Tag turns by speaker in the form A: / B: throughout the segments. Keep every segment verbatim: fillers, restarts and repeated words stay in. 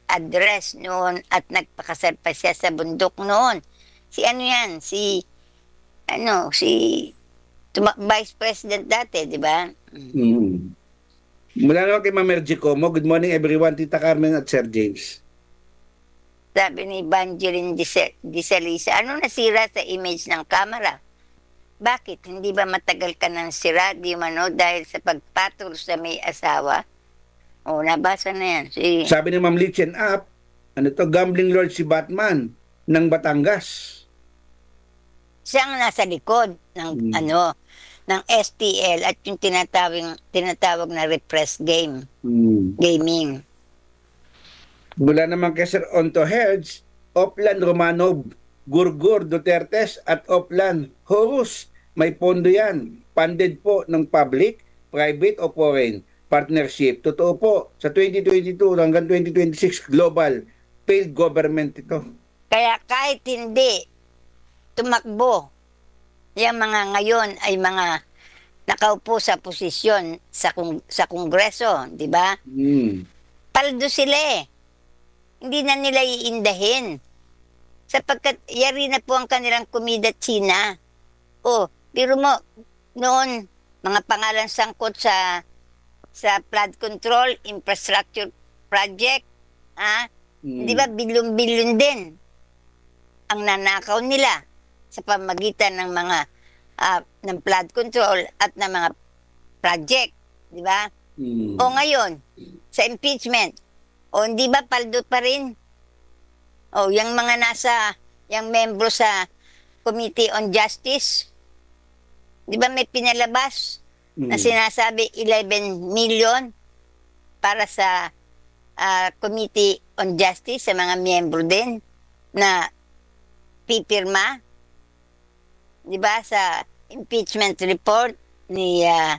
A: address noon at nagpakasal pa siya sa bundok noon. Si ano yan, si, ano, si tuma- Vice President dati, di ba?
B: Mm. Mula naman kay Ma'am Mergy Como, good morning everyone, Tita Carmen at Sir James.
A: Sabi ni Evangeline Dise- Disalisa, ano nasira sa image ng camera? Bakit? Hindi ba matagal ka nang sira, di mano, dahil sa pagpatol sa may asawa? O, nabasa na yan. Si,
B: Sabi ni Ma'am Lichen Up, ano to, gambling lord si Batman ng Batangas.
A: siyang nasa likod ng,
B: Mm.
A: ano, ng S T L at yung tinatawag, tinatawag na repressed game,
B: Mm.
A: gaming.
B: Mula naman kay Sir Onto Herds, Oplan Romanov, Gurgur Dutertes at Oplan Horus. May pondo yan. Funded po ng public, private o foreign partnership. Totoo po, sa twenty twenty-two hanggang twenty twenty-six, global failed government ito.
A: Kaya kahit hindi tumakbo, yung mga ngayon ay mga nakaupo sa posisyon sa kong, sa kongreso, di ba?
B: Mm.
A: Paldo sila eh. Hindi na nila iindahin. Sapagkat yari na po ang kanilang kumida China. O, biro mo, noon, mga pangalan sangkot sa sa flood control, infrastructure project, ah,
B: Mm.
A: di ba, bilyon-bilyon din ang nanakaw nila sa pamagitan ng mga ah, ng flood control at ng mga project, di ba?
B: Mm.
A: O ngayon, sa impeachment, o hindi ba paldo pa rin? O yung mga nasa, yung membro sa Committee on Justice, di ba may pinalabas na
B: Mm.
A: sinasabi eleven million para sa ah, Committee on Justice, sa mga miyembro din na pipirma, di ba, sa impeachment report ni ah,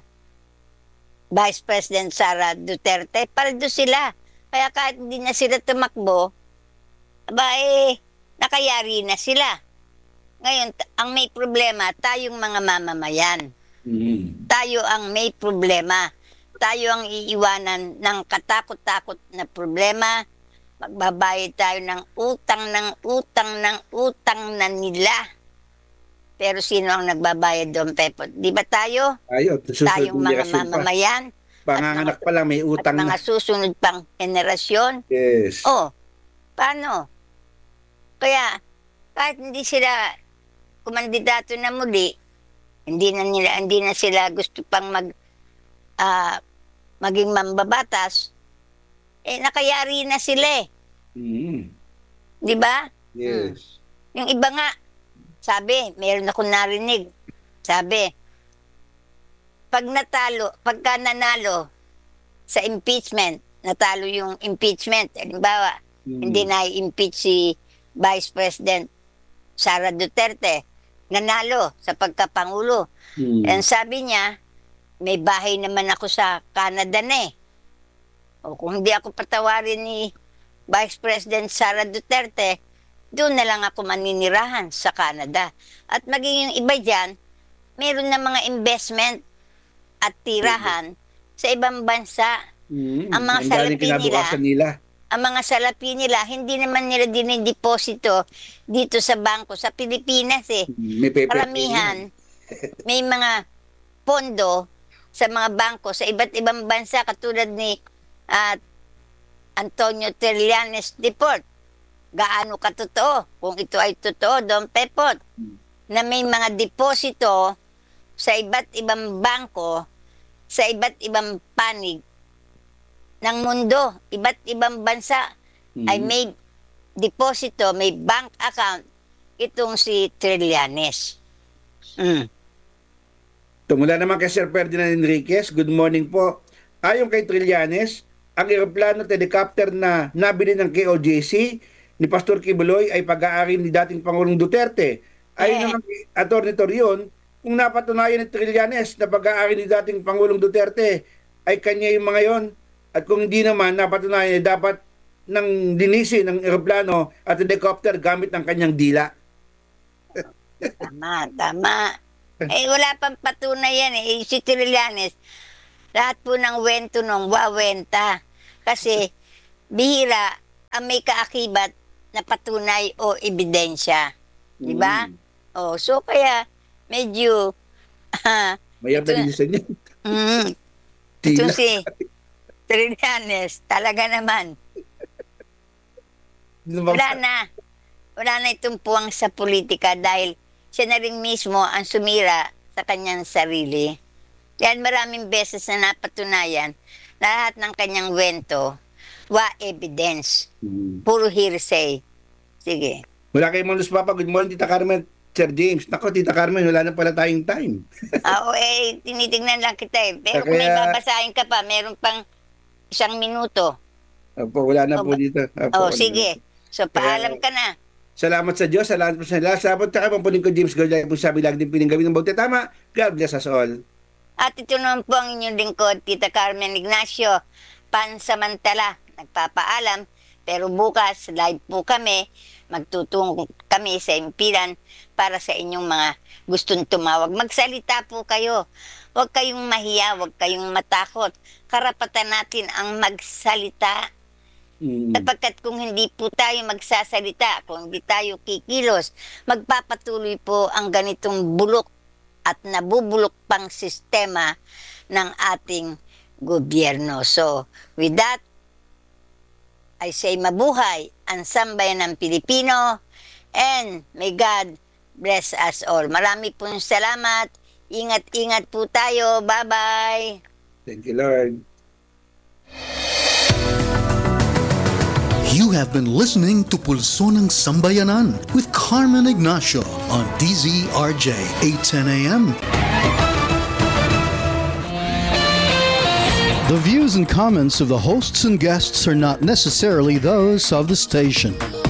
A: Vice President Sara Duterte. Paldo sila. Kaya kahit hindi na sila tumakbo, aba eh, nakayari na sila. Ngayon, t- ang may problema, tayong mga mamamayan.
B: Mm.
A: Tayo ang may problema. Tayo ang iiwanan ng katakot-takot na problema. Magbabayad tayo ng utang ng utang ng utang na nila. Pero sino ang nagbabayad doon, Pepot? Di ba tayo?
B: Ayo, susunod
A: Tayong
B: na
A: mga
B: generasyon pa.
A: mamamayan
B: Panganganak
A: mga-
B: pa lang, may
A: at
B: utang
A: mga
B: na.
A: susunod pang henerasyon.
B: Yes.
A: Oh, paano? Kaya, kahit hindi sila kumandidato na muli, hindi na nila, hindi na sila gusto pang mag, ah, maging mambabatas, eh, nakayari na sila eh.
B: Mm.
A: Di ba?
B: Yes.
A: Yung iba nga, sabi, meron akong narinig, sabi, pag natalo, pagka nanalo sa impeachment, natalo yung impeachment, halimbawa,
B: Mm.
A: hindi na i-impeach si Vice President Sara Duterte, nanalo sa pagkapangulo.
B: Mm.
A: And sabi niya, may bahay naman ako sa Canada na eh. O kung hindi ako patawarin ni Vice President Sara Duterte, doon na lang ako maninirahan sa Canada. At maging yung iba dyan, meron na mga investment at tirahan sa ibang bansa.
B: Mm.
A: Ang mga
B: Ang
A: salapi
B: daling kinabukasan nila.
A: Ang mga salapi nila, hindi naman nila dinideposito dito sa bangko sa Pilipinas eh.
B: Mm. May paper
A: Karamihan, may mga pondo sa mga bangko sa iba't ibang bansa katulad ni ah, Antonio Trillanes Deport. Gaano katotoo? Kung ito ay totoo, Don Pepot, na may mga deposito sa iba't ibang bangko, sa iba't ibang panig ng mundo, iba't ibang bansa
B: Mm.
A: ay may deposito, may bank account itong si Trillanes. Mm.
B: Tumula naman kay Sir Ferdinand Enriquez, good morning po. Ayon kay Trillanes, ang eroplano at helicopter na nabili ng K O J C ni Pastor Kibuloy ay pag-aari ni dating Pangulong Duterte. Ayon
A: Eh.
B: naman kay Atty. Torion, kung napatunayan ni Trillanes na pag-aari ni dating Pangulong Duterte ay kanya yung mga yon, at kung hindi naman napatunayan, eh, dapat ng dinisi ng eroplano at helicopter gamit ng kanyang dila.
A: Tama, tama. Eh, wala pang patunay yan eh. Eh, Si Trillanes, lahat po ng wento nung wawenta. Kasi, bihira, ang may kaakibat na patunay o ebidensya. Di ba?
B: Mm.
A: Oh, so kaya medyo ah,
B: Mayroon
A: ito-
B: na rin sa inyo.
A: mm, ito
B: Tila.
A: si Trillanes, talaga naman. Wala na. Wala na itong puwang sa politika dahil siya na rin mismo ang sumira sa kanyang sarili. Yan maraming beses na napatunayan lahat ng kanyang wento, wa evidence,
B: Mm.
A: puro hearsay. Sige.
B: Wala kayong manus papa. Good morning, Tita Carmen. Sir James. Nako, Tita Carmen, wala na pala tayong time.
A: Ah, o eh, tinitignan lang kita eh. Pero kung may
B: Kaya-
A: babasahin ka pa, meron pang isang minuto.
B: Opo, wala na
A: O,
B: po
A: ba-
B: dito. Opo,
A: Oh,
B: wala
A: sige. So, paalam ka na.
B: Salamat sa Diyos, salamat po sa lahat. Salamat sa kapampunin ko, James Gold. Po sabi lang din pinanggawin ng bawat tama. God bless us all.
A: At ito naman po ang inyong lingkod, Tita Carmen Ignacio, pansamantala, nagpapaalam. Pero bukas, live po kami, magtutung kami sa impilan para sa inyong mga gustong tumawag. Magsalita po kayo. Huwag kayong mahiya, huwag kayong matakot. Karapatan natin ang magsalita.
B: Mm.
A: Sapagkat kung hindi po tayo magsasalita, kung hindi tayo kikilos, magpapatuloy po ang ganitong bulok at nabubulok pang sistema ng ating gobyerno. So, with that, I say mabuhay ang sambayan ng Pilipino and may God bless us all. Marami pong salamat. Ingat-ingat po tayo. Bye-bye.
B: Thank you, Lord.
C: You have been listening to Pulso ng Sambayanan with Carmen Ignacio on D Z R J eight ten A M. The views and comments of the hosts and guests are not necessarily those of the station.